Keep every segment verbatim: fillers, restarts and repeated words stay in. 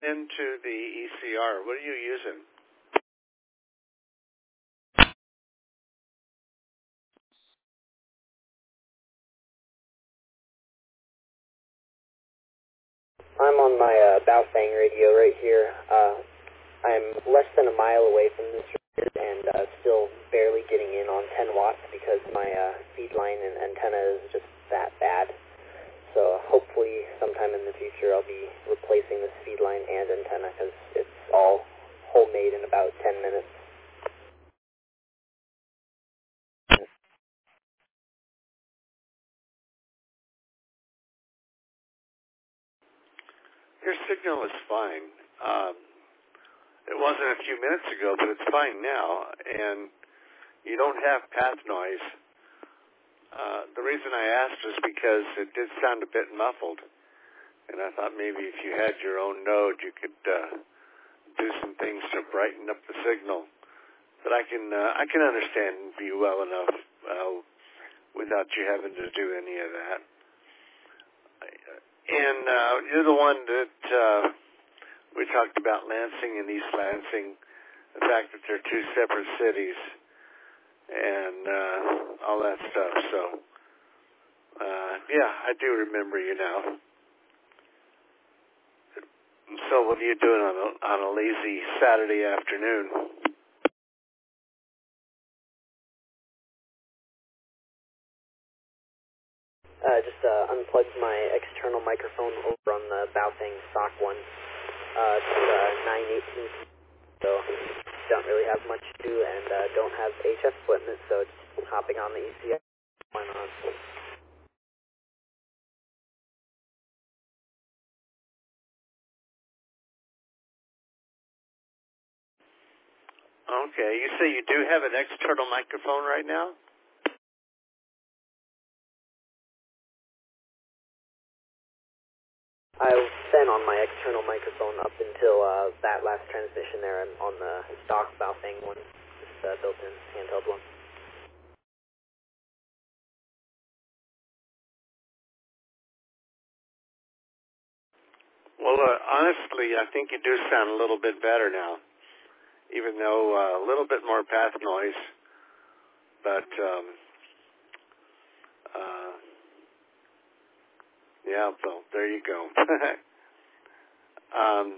into the E C R. What are you using? I'm on my uh, Baofeng radio right here. Uh, I'm less than a mile away from this and uh, still barely getting in on ten watts because my uh, feed line and antenna is just that bad. So hopefully sometime in the future I'll be replacing this feed line and antenna because it's all homemade in about ten minutes. Your signal is fine. Um, it wasn't a few minutes ago, but it's fine now, and you don't have path noise. Uh, the reason I asked was because it did sound a bit muffled, and I thought maybe if you had your own node, you could uh, do some things to brighten up the signal. But I can uh, I can understand you well enough uh, without you having to do any of that. And uh, you're the one that uh, we talked about Lansing and East Lansing, the fact that they're two separate cities, and uh, all that stuff. So, uh, yeah, I do remember you now. So what are you doing on a, on a lazy Saturday afternoon? Uh, just uh, unplugged my external microphone over on the Baofeng stock one. Uh, it's uh, nine eighteen, so don't really have much to do and uh, don't have H F equipment, so just hopping on the E C R. Why not? Okay, you say you do have an external microphone right now? I've been on my external microphone up until uh, that last transmission there and on the stock Baofeng one, just uh, built-in handheld one. Well, uh, honestly, I think you do sound a little bit better now, even though uh, a little bit more path noise. But, um, uh, yeah, so there you go. um,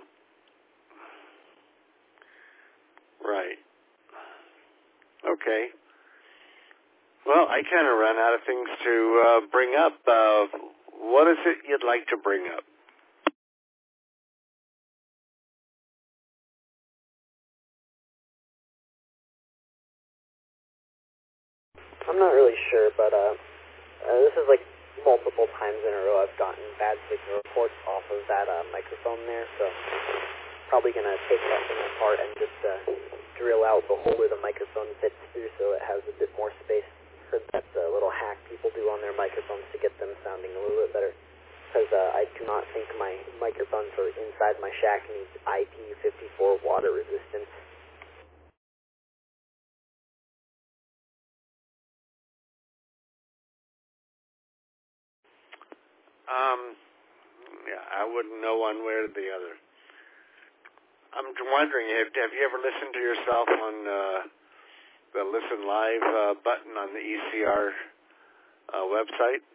right. Okay. Well, I kind of run out of things to uh, bring up. Uh, what is it you'd like to bring up? I'm not really sure, but uh, uh, this is like multiple times in a row I've gotten bad signal reports off of that uh, microphone there, so probably going to take that thing apart and just uh, drill out the hole where the microphone fits through so it has a bit more space. Heard that's a little hack people do on their microphones to get them sounding a little bit better. Because uh, I do not think my microphone for inside my shack needs I P fifty-four water resistance. Um, yeah, I wouldn't know one way or the other. I'm wondering, have, have you ever listened to yourself on uh, the Listen Live uh, button on the E C R uh, website?